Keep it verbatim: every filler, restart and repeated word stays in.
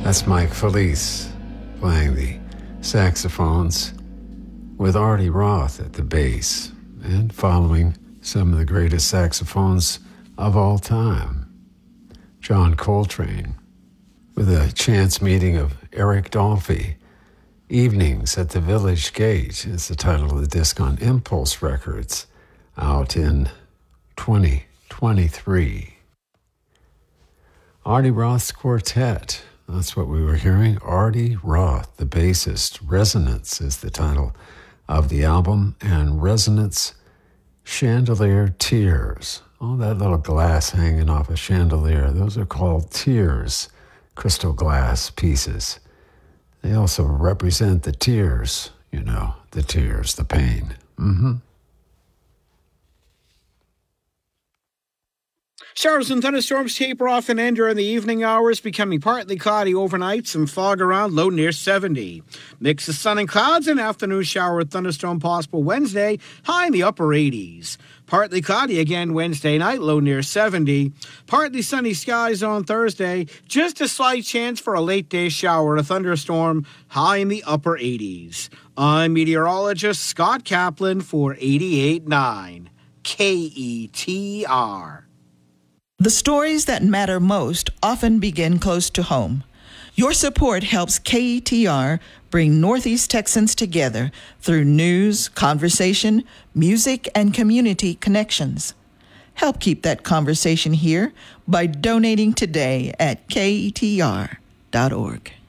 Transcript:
That's Mike Felice playing the saxophones with Artie Roth at the bass, and following some of the greatest saxophones of all time, John Coltrane, with a chance meeting of Eric Dolphy. Evenings at the Village Gate is the title of the disc on Impulse Records, out in twenty twenty-three. Artie Roth's Quartet, that's what we were hearing. Artie Roth, the bassist. Resonance is the title of the album, and Resonance Chandelier Tears. Oh, that little glass hanging off a chandelier, those are called tears, crystal glass pieces. They also represent the tears, you know, the tears, the pain. Mm-hmm. Showers and thunderstorms taper off and end during the evening hours, becoming partly cloudy overnight, some fog around, low near seventy. Mix of sun and clouds, and afternoon shower with thunderstorm possible Wednesday, high in the upper eighties. Partly cloudy again Wednesday night, low near seventy. Partly sunny skies on Thursday, just a slight chance for a late day shower or thunderstorm, high in the upper eighties. I'm meteorologist Scott Kaplan for eighty-eight point nine K E T R. The stories that matter most often begin close to home. Your support helps K E T R bring Northeast Texans together through news, conversation, music, and community connections. Help keep that conversation here by donating today at K E T R dot org.